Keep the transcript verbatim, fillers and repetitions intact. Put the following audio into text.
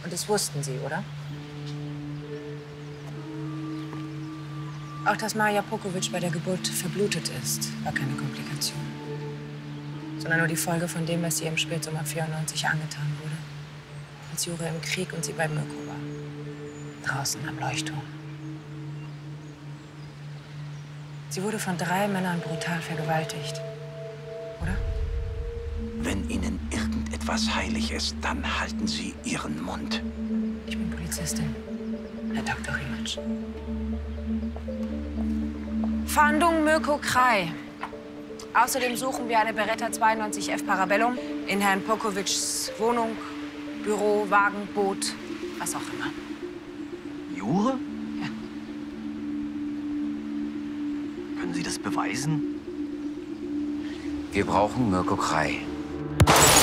Und das wussten Sie, oder? Auch dass Maja Pokovic bei der Geburt verblutet ist, war keine Komplikation. Sondern nur die Folge von dem, was ihr im Spätsommer vierundneunzig angetan wurde. Als Jure im Krieg und sie bei Mirko war. Draußen am Leuchtturm. Sie wurde von drei Männern brutal vergewaltigt. Oder? Wenn Ihnen irgendetwas heilig ist, dann halten Sie Ihren Mund. Ich bin Polizistin, Herr Doktor Rimatsch. Fahndung Mirko Krei. Außerdem suchen wir eine Beretta zweiundneunzig F Parabellum in Herrn Pokovics Wohnung, Büro, Wagen, Boot, was auch immer. Jure? Ja. Können Sie das beweisen? Wir brauchen Mirko Krei.